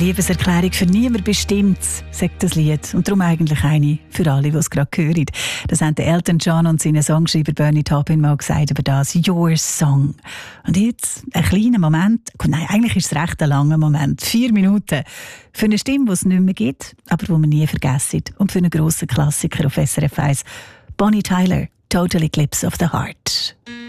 Liebeserklärung für niemand bestimmt, sagt das Lied. Und darum eigentlich eine für alle, die es gerade hören. Das haben Elton John und seine Songschreiber Bernie Taupin mal gesagt über das «Your Song». Und jetzt ein kleiner Moment, nein, eigentlich ist es recht ein langer Moment, 4 Minuten, für eine Stimme, die es nicht mehr gibt, aber die wir nie vergessen. Und für einen grossen Klassiker auf SRF 1, Bonnie Tyler, «Total Eclipse of the Heart».